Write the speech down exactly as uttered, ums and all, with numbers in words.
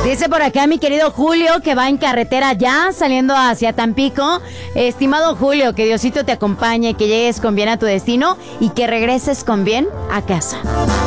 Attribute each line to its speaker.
Speaker 1: Dice por acá mi querido Julio, que va en carretera ya, saliendo hacia Tampico. Estimado Julio, que Diosito te acompañe, que llegues con bien a tu destino y que regreses con bien a casa.